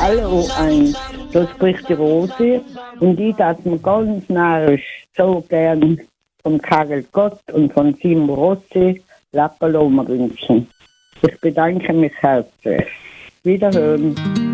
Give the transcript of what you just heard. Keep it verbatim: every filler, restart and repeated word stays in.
alle auch ein. Das spricht die Rose. Und die tat mir ganz narrisch so gern von Karel Gott und von Simo Rossi Lackerloma wünschen. Ich bedanke mich herzlich. Wiederhören.